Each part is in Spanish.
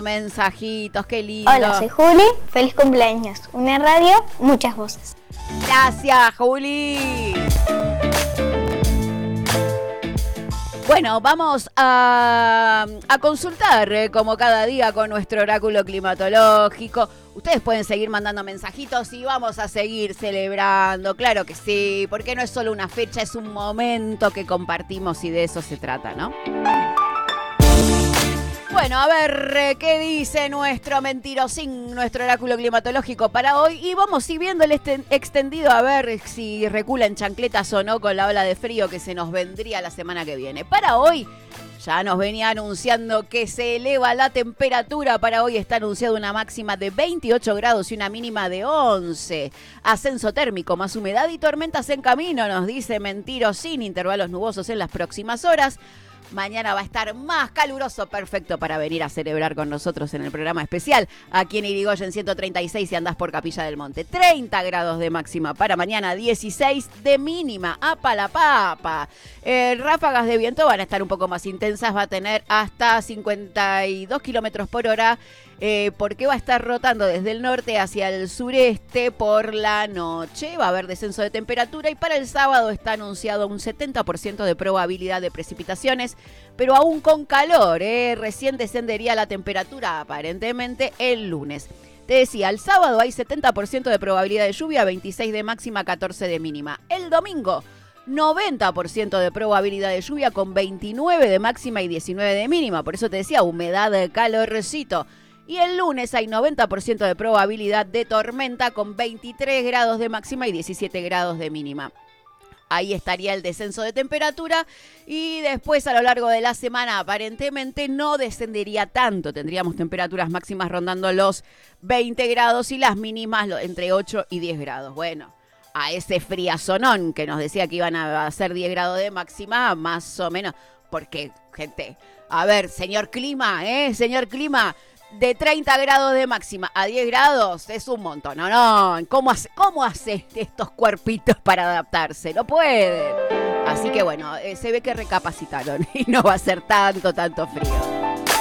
Mensajitos, qué lindo. Hola, soy Juli, feliz cumpleaños. Una radio, muchas voces. Gracias, Juli. Bueno, vamos a consultar, como cada día, con nuestro oráculo climatológico. Ustedes pueden seguir mandando mensajitos y vamos a seguir celebrando, claro que sí, porque no es solo una fecha, es un momento que compartimos y de eso se trata, ¿no? Bueno, a ver qué dice nuestro mentirosín, nuestro oráculo climatológico para hoy. Y vamos a ir viendo el extendido a ver si recula en chancletas o no con la ola de frío que se nos vendría la semana que viene. Para hoy ya nos venía anunciando que se eleva la temperatura. Para hoy está anunciada una máxima de 28 grados y una mínima de 11. Ascenso térmico, más humedad y tormentas en camino, nos dice mentirosín. Intervalos nubosos en las próximas horas. Mañana va a estar más caluroso, perfecto para venir a celebrar con nosotros en el programa especial. Aquí en Irigoyen 136 si andás por Capilla del Monte. 30 grados de máxima para mañana, 16 de mínima. ¡Apa la papa! Ráfagas de viento van a estar un poco más intensas, va a tener hasta 52 kilómetros por hora. Porque va a estar rotando desde el norte hacia el sureste por la noche. Va a haber descenso de temperatura y para el sábado está anunciado un 70% de probabilidad de precipitaciones, pero aún con calor. Recién descendería la temperatura aparentemente el lunes. Te decía, el sábado hay 70% de probabilidad de lluvia, 26 de máxima, 14 de mínima. El domingo 90% de probabilidad de lluvia con 29 de máxima y 19 de mínima. Por eso te decía, humedad, calorcito. Y el lunes hay 90% de probabilidad de tormenta con 23 grados de máxima y 17 grados de mínima. Ahí estaría el descenso de temperatura y después a lo largo de la semana aparentemente no descendería tanto. Tendríamos temperaturas máximas rondando los 20 grados y las mínimas entre 8 y 10 grados. Bueno, a ese friazonón que nos decía que iban a ser 10 grados de máxima, más o menos. Porque, gente, a ver, señor clima, señor clima, de 30 grados de máxima a 10 grados es un montón, ¿no? ¿Cómo hace estos cuerpitos para adaptarse? No pueden. Así que bueno, se ve que recapacitaron y no va a ser tanto frío.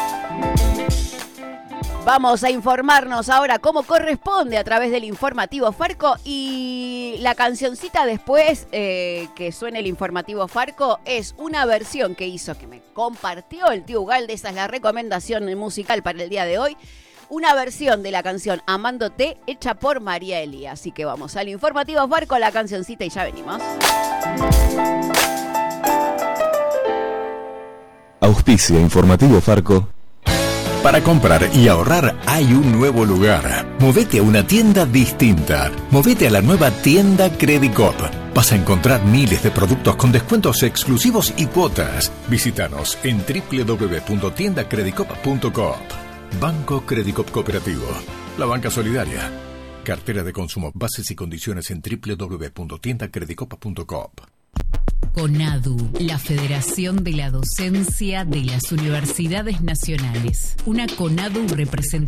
Vamos a informarnos ahora como corresponde a través del informativo Farco y la cancioncita después que suene el informativo Farco es una versión que me compartió el tío Ugalde, esa es la recomendación musical para el día de hoy, una versión de la canción Amándote hecha por María Elía. Así que vamos al informativo Farco, la cancioncita y ya venimos. Auspicia informativo Farco. Para comprar y ahorrar hay un nuevo lugar. Movete a una tienda distinta. Movete a la nueva tienda Credicop. Vas a encontrar miles de productos con descuentos exclusivos y cuotas. Visítanos en www.tiendacredicop.coop. Banco Credicop Cooperativo. La banca solidaria. Cartera de consumo. Bases y condiciones en www.tiendacredicop.coop. CONADU, la Federación de la Docencia de las Universidades Nacionales. Una CONADU representativa